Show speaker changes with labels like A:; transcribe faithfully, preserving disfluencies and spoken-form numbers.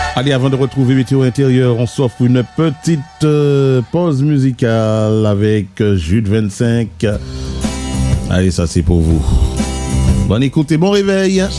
A: Allez, avant de retrouver Météo Intérieur, on s'offre une petite euh, pause musicale avec euh, Jude vingt-cinq. Allez, ça c'est pour vous. Bonne écoute et bon réveil.